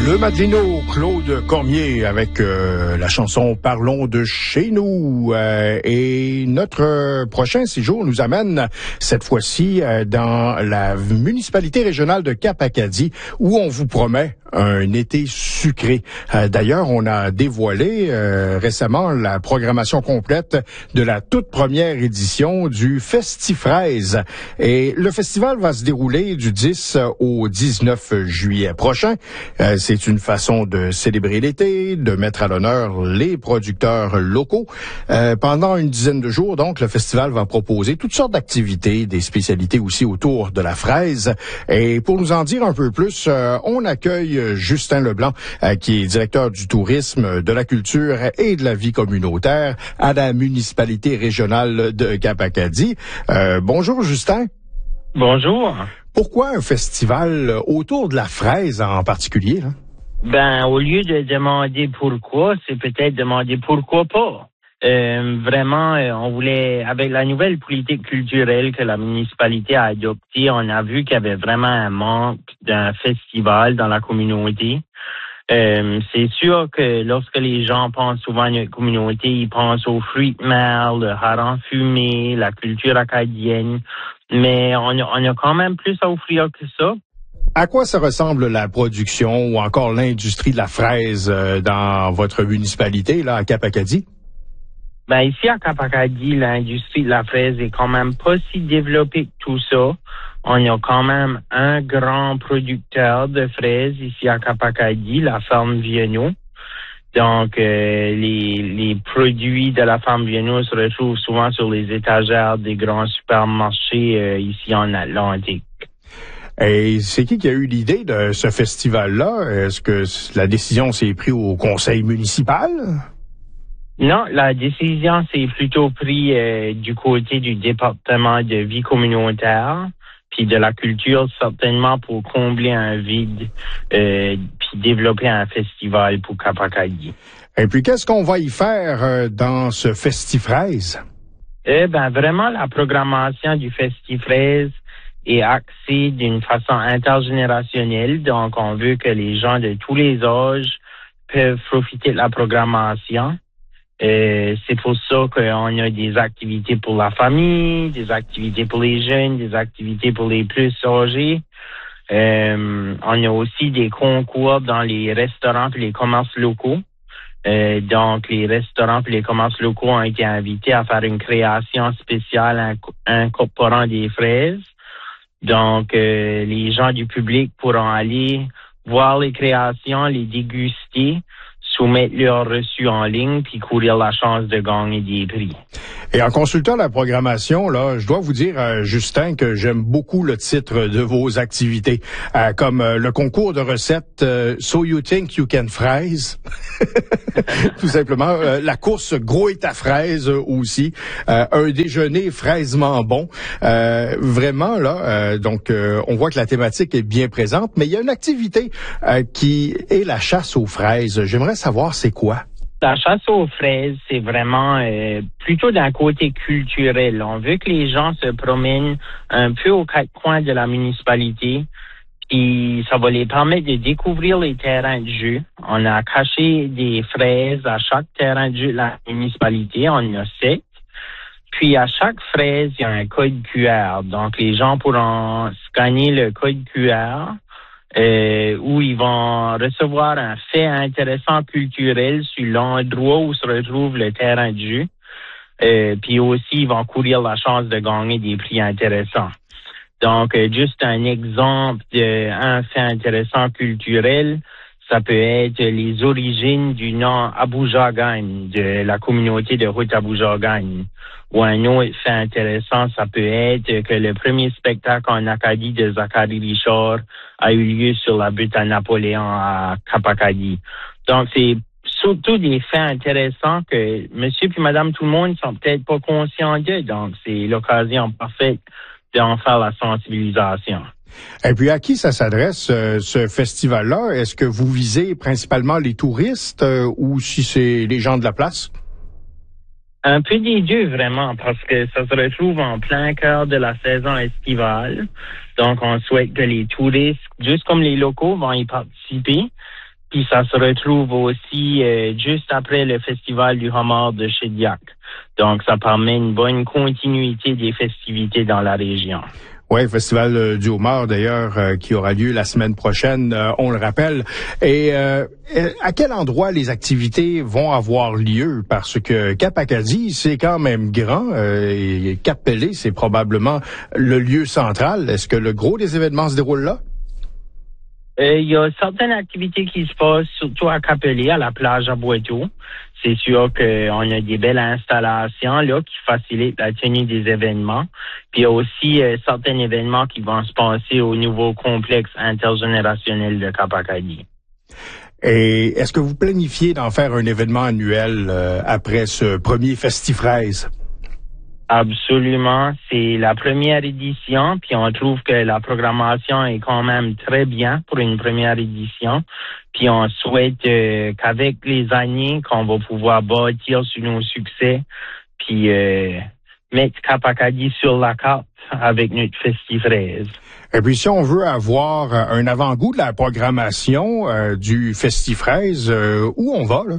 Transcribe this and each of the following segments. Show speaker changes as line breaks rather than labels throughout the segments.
Le Madrino, Claude Cormier, avec la chanson « Parlons de chez nous ». Et notre prochain séjour nous amène cette fois-ci dans la municipalité régionale de Cap-Acadie, où on vous promet un été sucré. D'ailleurs, on a dévoilé récemment la programmation complète de la toute première édition du Festifraise. Et le festival va se dérouler du 10 au 19 juillet prochain. C'est une façon de célébrer l'été, de mettre à l'honneur les producteurs locaux. Pendant une dizaine de jours, donc, le festival va proposer toutes sortes d'activités, des spécialités aussi autour de la fraise. Et pour nous en dire un peu plus, on accueille Justin Leblanc, qui est directeur du tourisme, de la culture et de la vie communautaire à la municipalité régionale de Cap-Acadie. Bonjour, Justin.
Bonjour.
Pourquoi un festival autour de la fraise en particulier, là?
Ben, au lieu de demander pourquoi, c'est peut-être demander pourquoi pas. Vraiment, on voulait, avec la nouvelle politique culturelle que la municipalité a adoptée, on a vu qu'il y avait vraiment un manque d'un festival dans la communauté. C'est sûr que lorsque les gens pensent souvent à notre communauté, ils pensent aux fruits de mer, le hareng fumé, la culture acadienne, mais on a quand même plus à offrir que ça.
À quoi ça ressemble la production ou encore l'industrie de la fraise dans votre municipalité, là, à Cap-Acadie?
Ben, ici, à Cap-Acadie, l'industrie de la fraise est quand même pas si développée que tout ça. On a quand même un grand producteur de fraises ici à Cap-Acadie, la ferme Vienno. Donc, les produits de la ferme Vienno se retrouvent souvent sur les étagères des grands supermarchés ici en Atlantique.
Et c'est qui a eu l'idée de ce festival-là? Est-ce que la décision s'est prise au conseil municipal?
Non, la décision s'est plutôt prise du côté du département de vie communautaire, puis de la culture, certainement pour combler un vide, puis développer un festival pour Cap-Acadie.
Et puis, qu'est-ce qu'on va y faire dans ce Festifraise?
Ben, vraiment, la programmation du Festifraise est axée d'une façon intergénérationnelle. Donc, on veut que les gens de tous les âges peuvent profiter de la programmation. C'est pour ça qu'on a des activités pour la famille, des activités pour les jeunes, des activités pour les plus âgés. On a aussi des concours dans les restaurants et les commerces locaux. Donc, les restaurants et les commerces locaux ont été invités à faire une création spéciale incorporant des fraises. Donc, les gens du public pourront aller voir les créations, les déguster, soumettre leurs reçus en ligne puis courir la chance de gagner des prix.
Et en consultant la programmation, là, je dois vous dire, Justin, que j'aime beaucoup le titre de vos activités, comme le concours de recettes So You Think You Can Fraise, tout simplement, la course Gros et ta fraise aussi, un déjeuner fraisement bon. Vraiment, là, donc, on voit que la thématique est bien présente, mais il y a une activité qui est la chasse aux fraises. J'aimerais savoir c'est quoi.
La chasse aux fraises, c'est vraiment plutôt d'un côté culturel. On veut que les gens se promènent un peu aux quatre coins de la municipalité. Et ça va les permettre de découvrir les terrains de jeu. On a caché des fraises à chaque terrain de jeu de la municipalité. On en a 7. Puis à chaque fraise, il y a un code QR. Donc les gens pourront scanner le code QR. Où ils vont recevoir un fait intéressant culturel sur l'endroit où se retrouve le terrain de jeu. Puis aussi, ils vont courir la chance de gagner des prix intéressants. Donc, juste un exemple d'un fait intéressant culturel, ça peut être les origines du nom Abou-Jargagne, de la communauté de Haute-Abou-Jargagne. Ou un autre fait intéressant, ça peut être que le premier spectacle en Acadie de Zachary Richard a eu lieu sur la butte à Napoléon à Cap-Acadie. Donc, c'est surtout des faits intéressants que monsieur puis madame tout le monde sont peut-être pas conscients d'eux. Donc, c'est l'occasion parfaite d'en faire la sensibilisation.
Et puis, à qui ça s'adresse, ce festival-là? Est-ce que vous visez principalement les touristes ou si c'est les gens de la place?
Un peu des deux, vraiment, parce que ça se retrouve en plein cœur de la saison estivale. Donc, on souhaite que les touristes, juste comme les locaux, vont y participer. Puis ça se retrouve aussi juste après le festival du homard de Shediac. Donc, ça permet une bonne continuité des festivités dans la région.
Oui, Festival du homard, d'ailleurs, qui aura lieu la semaine prochaine, on le rappelle. Et à quel endroit les activités vont avoir lieu? Parce que Cap-Acadie, c'est quand même grand. Et Cap-Pelé, c'est probablement le lieu central. Est-ce que le gros des événements se déroule là?
Il y a certaines activités qui se passent, surtout à Cap-Pelé, à la plage à Boiteau. C'est sûr qu'on a des belles installations là qui facilitent la tenue des événements. Puis il y a aussi certains événements qui vont se passer au nouveau complexe intergénérationnel de Cap-Acadie.
Et est-ce que vous planifiez d'en faire un événement annuel après ce premier Festifraise?
Absolument. C'est la première édition, puis on trouve que la programmation est quand même très bien pour une première édition. Puis on souhaite qu'avec les années, qu'on va pouvoir bâtir sur nos succès, puis mettre Cap-Acadie sur la carte avec notre Festifraise.
Et puis si on veut avoir un avant-goût de la programmation du Festifraise, où on va, là?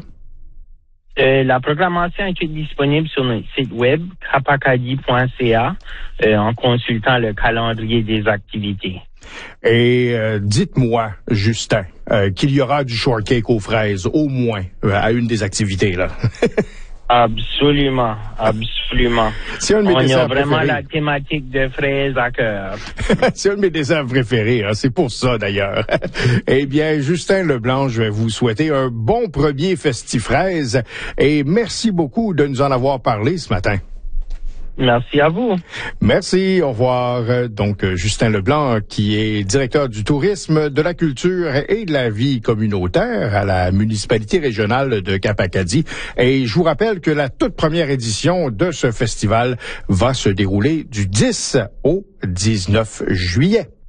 La programmation est disponible sur notre site web, capacadie.ca, en consultant le calendrier des activités.
Et dites-moi, Justin, qu'il y aura du shortcake aux fraises, au moins, à une des activités, là.
Absolument, absolument.
C'est un de mes desserts préférés.
On a vraiment la thématique de fraises à cœur.
C'est un de mes desserts préférés, hein, c'est pour ça d'ailleurs. Eh bien, Justin Leblanc, je vais vous souhaiter un bon premier Festifraise et merci beaucoup de nous en avoir parlé ce matin.
Merci à vous.
Merci, au revoir. Donc, Justin Leblanc, qui est directeur du tourisme, de la culture et de la vie communautaire à la municipalité régionale de Cap-Acadie. Et je vous rappelle que la toute première édition de ce festival va se dérouler du 10 au 19 juillet.